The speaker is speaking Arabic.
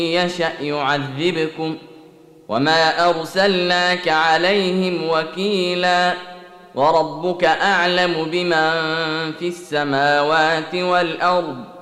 يشأ يعذبكم وما أرسلناك عليهم وكيلا وربك أعلم بمن في السماوات والأرض